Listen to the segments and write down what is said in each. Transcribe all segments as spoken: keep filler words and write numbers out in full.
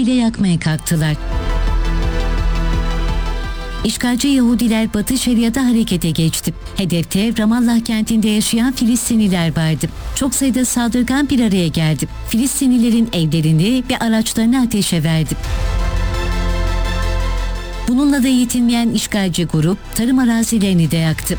bile yakmaya kalktılar. İşgalci Yahudiler Batı Şeria'da harekete geçti. Hedefte Ramallah kentinde yaşayan Filistinliler vardı. Çok sayıda saldırgan bir araya geldi. Filistinlilerin evlerini ve araçlarını ateşe verdi. Bununla da yetinmeyen işgalci grup tarım arazilerini de yaktı.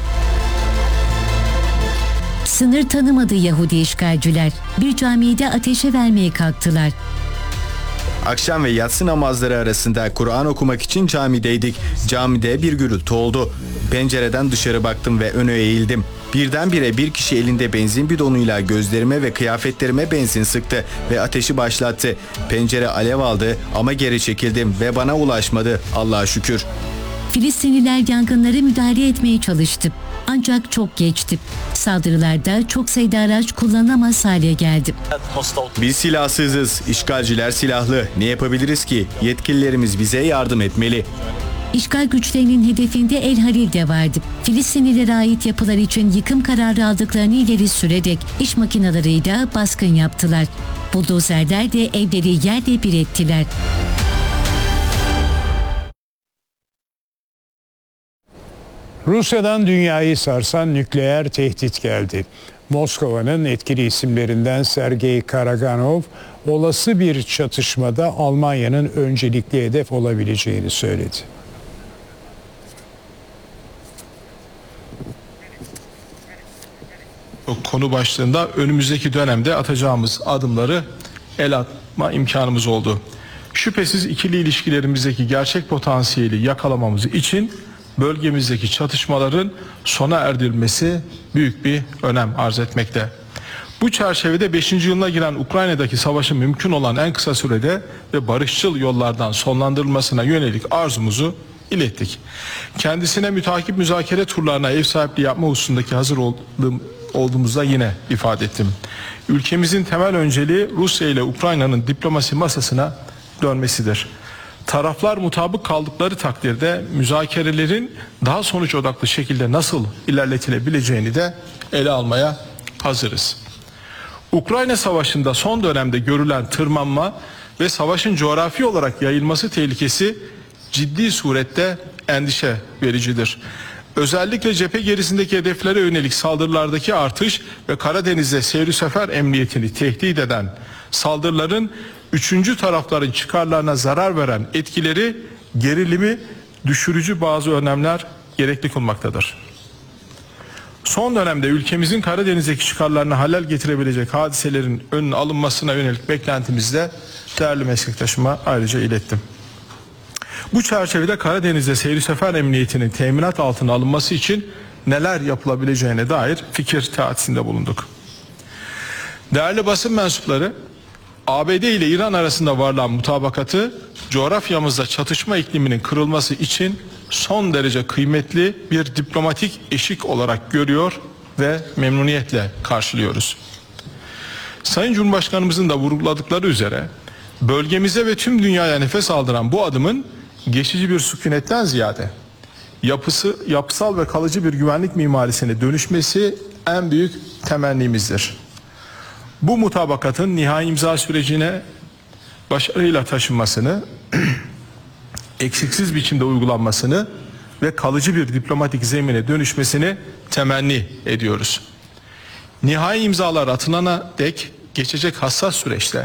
Sınır tanımadı Yahudi işgalciler. Bir camiyi de ateşe vermeye kalktılar. Akşam ve yatsı namazları arasında Kur'an okumak için camideydik. Camide bir gürültü oldu. Pencereden dışarı baktım ve öne eğildim. Birdenbire bir kişi elinde benzin bidonuyla gözlerime ve kıyafetlerime benzin sıktı ve ateşi başlattı. Pencere alev aldı ama geri çekildim ve bana ulaşmadı, Allah'a şükür. Filistinliler yangınlara müdahale etmeye çalıştı. Ancak çok geçti. Saldırılarda çok sayıda araç kullanılamaz hale geldi. Biz silahsızız, işgalciler silahlı. Ne yapabiliriz ki? Yetkililerimiz bize yardım etmeli. İşgal güçlerinin hedefinde El Halil de vardı. Filistinlilere ait yapılar için yıkım kararı aldıklarını ileri sürerek iş makineleriyle baskın yaptılar. Buldozerler de evleri yerle bir ettiler. Rusya'dan dünyayı sarsan nükleer tehdit geldi. Moskova'nın etkili isimlerinden Sergey Karaganov, olası bir çatışmada Almanya'nın öncelikli hedef olabileceğini söyledi. Konu başlığında önümüzdeki dönemde atacağımız adımları el atma imkanımız oldu. Şüphesiz ikili ilişkilerimizdeki gerçek potansiyeli yakalamamız için bölgemizdeki çatışmaların sona erdirilmesi büyük bir önem arz etmekte. Bu çerçevede beşinci yılına giren Ukrayna'daki savaşın mümkün olan en kısa sürede ve barışçıl yollardan sonlandırılmasına yönelik arzumuzu ilettik. Kendisine mütakip müzakere turlarına ev sahipliği yapma hususundaki hazır olduğum, olduğumuzda yine ifade ettim. Ülkemizin temel önceliği Rusya ile Ukrayna'nın diplomasi masasına dönmesidir. Taraflar mutabık kaldıkları takdirde müzakerelerin daha sonuç odaklı şekilde nasıl ilerletilebileceğini de ele almaya hazırız. Ukrayna Savaşı'nda son dönemde görülen tırmanma ve savaşın coğrafi olarak yayılması tehlikesi ciddi surette endişe vericidir. Özellikle cephe gerisindeki hedeflere yönelik saldırılardaki artış ve Karadeniz'de seyri sefer emniyetini tehdit eden saldırıların üçüncü tarafların çıkarlarına zarar veren etkileri gerilimi düşürücü bazı önlemler gerekli kılmaktadır. Son dönemde ülkemizin Karadeniz'deki çıkarlarına halel getirebilecek hadiselerin önünün alınmasına yönelik beklentimizde değerli meslektaşıma ayrıca ilettim. Bu çerçevede Karadeniz'de seyri sefer emniyetinin teminat altına alınması için neler yapılabileceğine dair fikir teatisinde bulunduk. Değerli basın mensupları, A B D ile İran arasında varılan mutabakatı coğrafyamızda çatışma ikliminin kırılması için son derece kıymetli bir diplomatik eşik olarak görüyor ve memnuniyetle karşılıyoruz. Sayın Cumhurbaşkanımızın da vurguladıkları üzere bölgemize ve tüm dünyaya nefes aldıran bu adımın geçici bir sükunetten ziyade yapısı, yapısal ve kalıcı bir güvenlik mimarisine dönüşmesi en büyük temennimizdir. Bu mutabakatın nihai imza sürecine başarıyla taşınmasını, eksiksiz biçimde uygulanmasını ve kalıcı bir diplomatik zemine dönüşmesini temenni ediyoruz. Nihai imzalar atılana dek geçecek hassas süreçte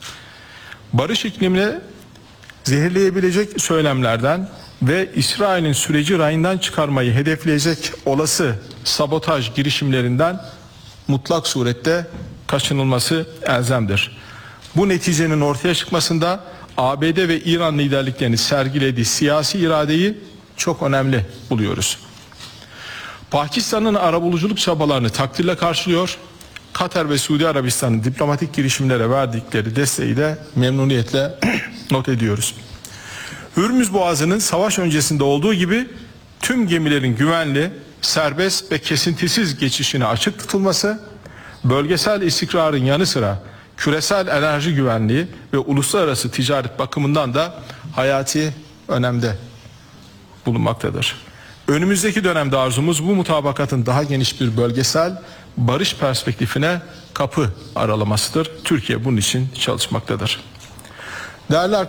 barış iklimine zehirleyebilecek söylemlerden ve İsrail'in süreci rayından çıkarmayı hedefleyecek olası sabotaj girişimlerinden mutlak surette kaçınılması elzemdir. Bu neticenin ortaya çıkmasında A B D ve İran liderliklerinin sergilediği siyasi iradeyi çok önemli buluyoruz. Pakistan'ın arabuluculuk çabalarını takdirle karşılıyor, Katar ve Suudi Arabistan'ın diplomatik girişimlere verdikleri desteği de memnuniyetle not ediyoruz. Hürmüz Boğazı'nın savaş öncesinde olduğu gibi tüm gemilerin güvenli, serbest ve kesintisiz geçişine açık tutulması, bölgesel istikrarın yanı sıra küresel enerji güvenliği ve uluslararası ticaret bakımından da hayati önemde bulunmaktadır. Önümüzdeki dönemde arzumuz bu mutabakatın daha geniş bir bölgesel barış perspektifine kapı aralamasıdır. Türkiye bunun için çalışmaktadır. Değerli